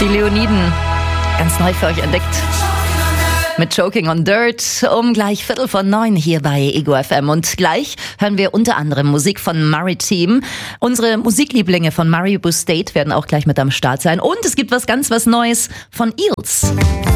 Die Leoniden, ganz neu für euch entdeckt. Mit Choking on Dirt um gleich 8:45 hier bei Ego FM. Und gleich hören wir unter anderem Musik von Maritime. Unsere Musiklieblinge von Maribu State werden auch gleich mit am Start sein. Und es gibt was Neues von Eels.